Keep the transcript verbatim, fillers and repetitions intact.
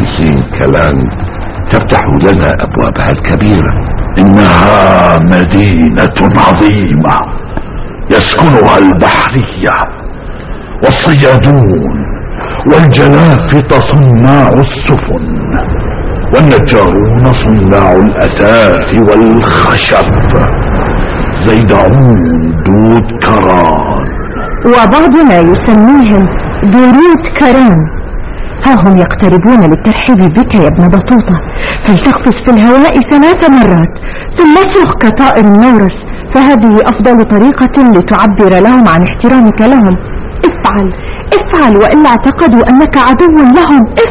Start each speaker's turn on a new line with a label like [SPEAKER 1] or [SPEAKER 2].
[SPEAKER 1] لموزين كلان تفتح لنا أبوابها الكبيرة. إنها مدينة عظيمة يسكنها البحرية والصيادون والجلافطة صناع السفن والنجارون صناع الأثاث والخشب زي داعون دود كران،
[SPEAKER 2] وبعضنا يسميهم دورود كران. ها هم يقتربون للترحيب بك يا ابن بطوطة، فلتقفز في الهواء ثلاث مرات ثم اصرخ كطائر النورس، فهذه أفضل طريقة لتعبر لهم عن احترامك لهم. افعل افعل وإلا اعتقدوا أنك عدو لهم.